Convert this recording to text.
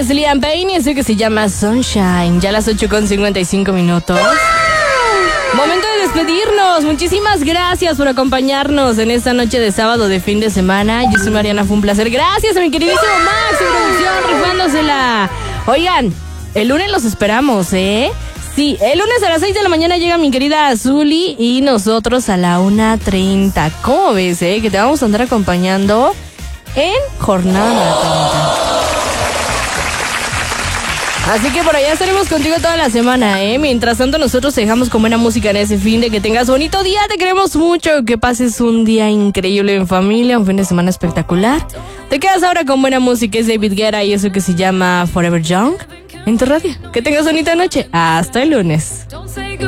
es Liam Payne y eso que se llama Sunshine. Ya a las 8:55 minutos. Momento de despedirnos. Muchísimas gracias por acompañarnos en esta noche de sábado de fin de semana. Yo soy Mariana, fue un placer. Gracias a mi queridísimo Max en producción, rifándosela. Oigan, el lunes los esperamos, ¿eh? Sí, el lunes a las 6 de la mañana llega mi querida Azuli y nosotros a la 1:30. ¿Cómo ves, que te vamos a andar acompañando en jornada maratónica? Así que por allá estaremos contigo toda la semana, Mientras tanto, nosotros te dejamos con buena música en ese fin de que tengas bonito día. Te queremos mucho, que pases un día increíble en familia, un fin de semana espectacular. Te quedas ahora con buena música, es David Guetta y eso que se llama Forever Young en tu radio. Que tengas bonita noche. Hasta el lunes.